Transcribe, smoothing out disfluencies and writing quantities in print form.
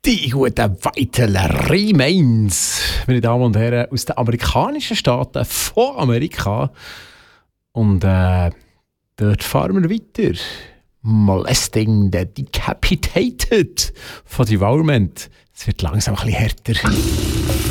Die guten weiteren Remains, meine Damen und Herren, aus den amerikanischen Staaten von Amerika. Und dort fahren wir weiter. Molesting the Decapitated von Devourment. Es wird langsam ein bisschen härter.